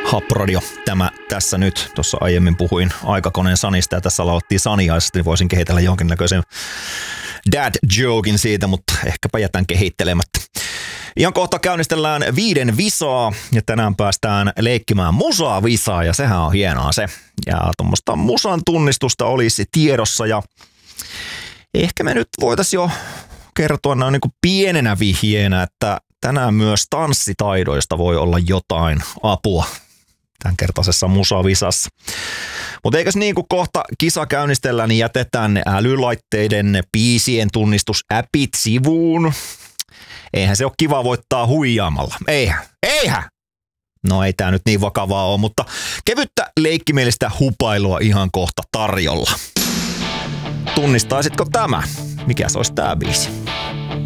Hapradio. Tämä tässä nyt. Tuossa aiemmin puhuin Aikakoneen Sanista ja tässä laulettiin Saniaisesti, niin voisin kehitellä jonkinnäköisen dad jokin siitä, mutta ehkäpä jätän kehittelemättä. Ihan kohta käynnistellään 5 visaa ja tänään päästään leikkimään musa-visaa ja sehän on hienoa se. Ja tuommoista musan tunnistusta olisi tiedossa ja ehkä me nyt voitaisiin jo kertoa näin niin kuin pienenä vihjeenä, että tänään myös tanssitaidoista voi olla jotain apua tämän kertaisessa musavisassa. Mutta eikös niin kuin kohta kisa käynnistellään, niin jätetään älylaitteiden biisien tunnistusäpit sivuun. Eihän se ole kiva voittaa huijaamalla. Eihän! No ei tää nyt niin vakavaa ole, mutta kevyttä leikkimielistä hupailua ihan kohta tarjolla. Tunnistaisitko tämä? Mikä se olisi tää biisi?